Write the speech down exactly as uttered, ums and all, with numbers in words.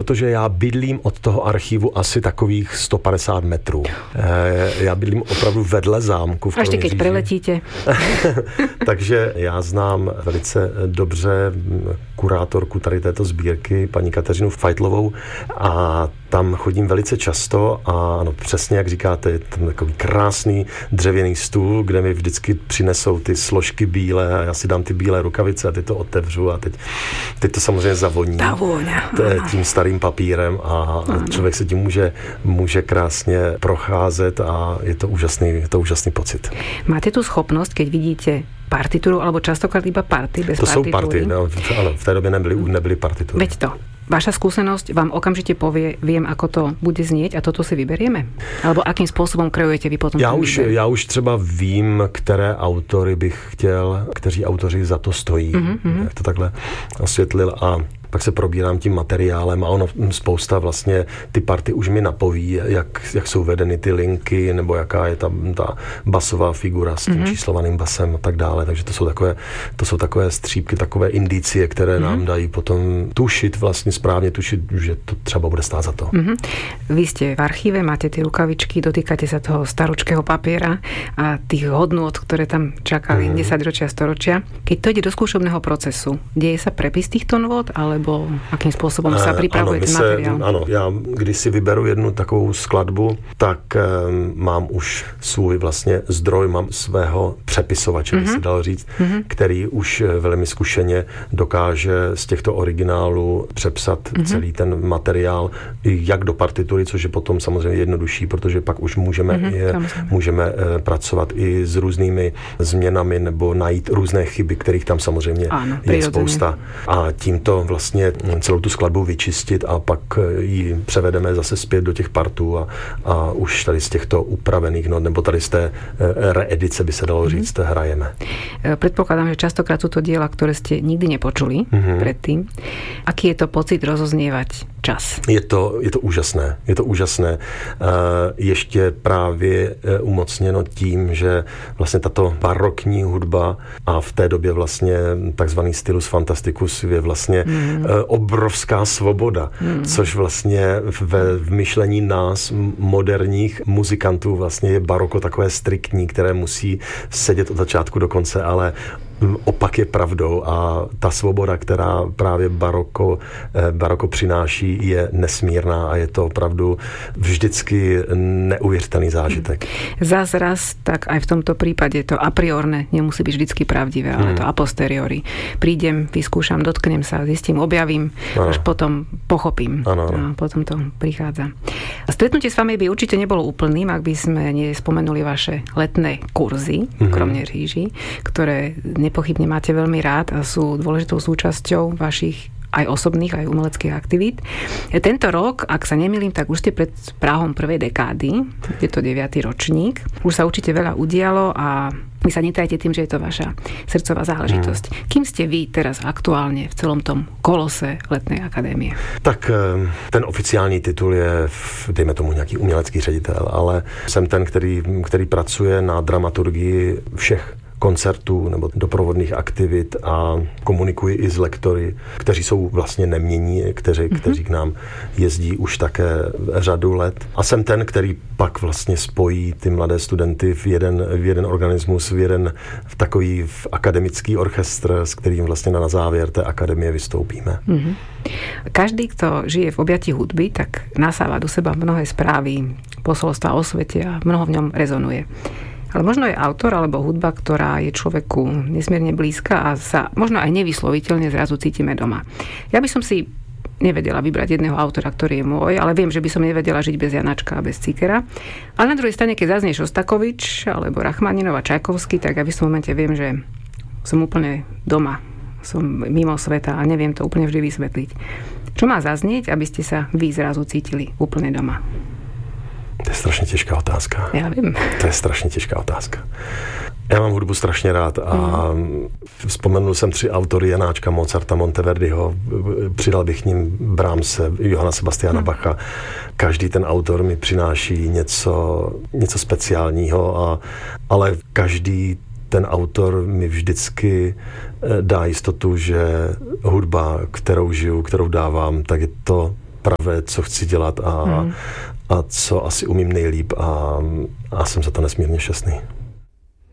protože já bydlím od toho archivu asi takových sto padesát metrů. Já bydlím opravdu vedle zámku v Kroměříži. Až teď, keď preletíte. Takže já znám velice dobře kurátorku tady této sbírky, paní Kateřinu Fajtlovou, a tam chodím velice často a ano, přesně jak říkáte, je tam takový krásný dřevěný stůl, kde mi vždycky přinesou ty složky bílé a já si dám ty bílé rukavice a ty to otevřu a teď, teď to samozřejmě zavoní tím starým papírem a člověk se tím může, může krásně procházet a je to úžasný, je to úžasný pocit. Máte tu schopnost, keď vidíte partituru, alebo častokrát iba party, bez to partitury? To jsou party, no, ano, v té době nebyly, nebyly partitury. Veď to. Vaša skúsenosť vám okamžite povie, viem, ako to bude znieť a toto si vyberieme? Alebo akým spôsobom kreujete vy potom já ten už, výber? Já už třeba vím, které autory bych chtěl, kteří autoři za to stojí, mm-hmm. jak to takhle osvětlil, a pak se probírám tím materiálem a ono spousta vlastně ty party už mi napoví, jak, jak jsou vedeny ty linky, nebo jaká je ta, ta basová figura s tím mm-hmm. číslovaným basem a tak dále. Takže to jsou takové, to jsou takové střípky, takové indicie, které mm-hmm. nám dají potom tušit, vlastně správně tušit, že to třeba bude stát za to. Mm-hmm. Vy ste v archíve, máte tie rukavičky, dotýkate sa toho staročkého papiera a tých hodnôt, ktoré tam čakali mm-hmm. desaťročia, storočia. Keď to ide do skúšobného procesu, deje sa prepis týchto nôd, ale nebo akým spôsobom sa pripravuje ten materiál? Ano, já když si vyberu jednu takovou skladbu, tak um, mám už svůj vlastně zdroj, mám svého přepisovače, mm-hmm. by se dalo říct, mm-hmm. který už velmi zkušeně dokáže z těchto originálů přepsat mm-hmm. celý ten materiál jak do partitury, což je potom samozřejmě jednodušší, protože pak už můžeme, mm-hmm, je, můžeme uh, pracovat i s různými změnami nebo najít různé chyby, kterých tam samozřejmě ano, je spousta. A tímto vlastně celou tu skladbu vyčistit a pak ji převedeme zase zpět do těch partů a, a už tady z těchto upravených not, nebo tady z té reedice by se dalo říct, mm-hmm. hrajeme. Predpokladám, že častokrát sú to diela, ktoré ste nikdy nepočuli mm-hmm. predtým. Aký je to pocit rozoznievať čas? Je to, je to úžasné. Je to úžasné. Ještě právě umocněno tím, že vlastně tato barokní hudba a v té době vlastně takzvaný stylus fantasticus je vlastně mm. obrovská svoboda, mm. což vlastně ve v myšlení nás, moderních muzikantů, vlastně je baroko takové striktní, které musí sedět od začátku do konce, ale opak je pravdou a ta svoboda, která právě baroko, baroko přináší, je nesmírná a je to opravdu vždycky neuvěřitelný zážitek. Zas raz, tak aj v tomto prípade to a priorne nemusí byť vždycky pravdivé, ale hmm. to a posteriori. Prídem, vyskúšam, dotknem sa, zistím, objavím, ano. Až potom pochopím. Ano, ano. A potom to prichádza. A stretnutie s vami by určite nebolo úplným, ak by sme nespomenuli vaše letné kurzy v Kroměříži, ktoré nepochybne máte veľmi rád a sú dôležitou súčasťou vašich aj osobných, aj umeleckých aktivít. Tento rok, ak sa nemýlim, tak už ste pred prahom prvej dekády, je to deviaty ročník. Už sa určite veľa udialo a vy sa netajte tým, že je to vaša srdcová záležitosť. Hmm. Kým ste vy teraz aktuálne v celom tom kolose Letnej akadémie? Tak ten oficiální titul je, dejme tomu, nějaký umělecký ředitel, ale jsem ten, který, který pracuje na dramaturgii všech koncertů nebo doprovodných aktivit a komunikuji i s lektory, kteří jsou vlastně neměnní, kteří, mm-hmm. kteří k nám jezdí už také řadu let. A jsem ten, který pak vlastně spojí ty mladé studenty v jeden, v jeden organismus, v jeden v takový v akademický orchestr, s kterým vlastně na závěr té akademie vystoupíme. Mm-hmm. Každý, kto žije v objatí hudby, tak nasáva do seba mnohé správy, posolstva o svete a mnoho v ňom rezonuje. Ale možno je autor alebo hudba, ktorá je človeku nesmierne blízka a sa možno aj nevysloviteľne zrazu cítime doma. Ja by som si nevedela vybrať jedného autora, ktorý je môj, ale viem, že by som nevedela žiť bez Janáčka a bez Cíkera. Ale na druhej strane, keď zaznie Šostakovič alebo Rachmaninov a Čajkovský, tak ja v istom momente viem, že som úplne doma. Som mimo sveta a neviem to úplne vždy vysvetliť. Čo má zaznieť, aby ste sa vy zrazu cítili úplne doma? To je strašně těžká otázka. Já vím. To je strašně těžká otázka. Já mám hudbu strašně rád a mm. vzpomenul jsem tři autory: Janáčka, Mozarta, Monteverdiho, přidal bych k ním Brahmse, Johanna Sebastiana mm. Bacha. Každý ten autor mi přináší něco, něco speciálního, a, ale každý ten autor mi vždycky dá jistotu, že hudba, kterou žiju, kterou dávám, tak je to pravé, co chci dělat a, hmm. a co asi umím nejlíp a, a jsem za to nesmírně šťastný.